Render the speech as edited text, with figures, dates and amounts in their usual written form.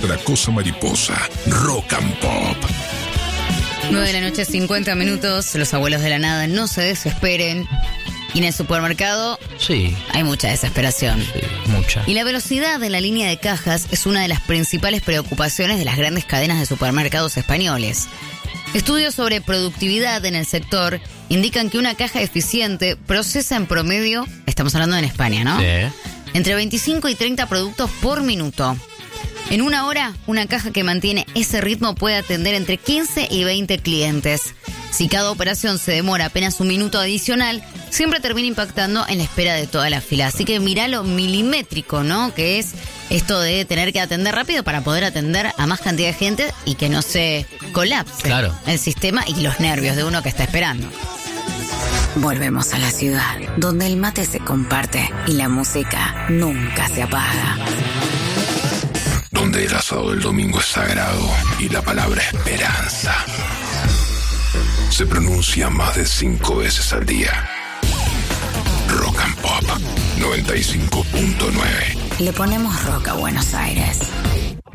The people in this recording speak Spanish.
otra cosa mariposa. Rock and Pop. 9:50 p.m. Los abuelos de la nada, no se desesperen. Y en el supermercado Sí, hay mucha desesperación. sí, mucha. Y la velocidad en la línea de cajas es una de las principales preocupaciones de las grandes cadenas de supermercados españoles. Estudios sobre productividad en el sector indican que una caja eficiente procesa en promedio, estamos hablando en España, ¿no? Sí. Entre 25 y 30 productos por minuto. En una hora, una caja que mantiene ese ritmo puede atender entre 15 y 20 clientes. Si cada operación se demora apenas un minuto adicional, siempre termina impactando en la espera de toda la fila. Así que mirá lo milimétrico, ¿no? Que es esto de tener que atender rápido para poder atender a más cantidad de gente y que no se colapse Claro. el sistema y los nervios de uno que está esperando. Volvemos a la ciudad, donde el mate se comparte y la música nunca se apaga. Donde el asado del domingo es sagrado y la palabra esperanza se pronuncia más de 5 veces al día. Rock and Pop 95.9. Le ponemos rock a Buenos Aires.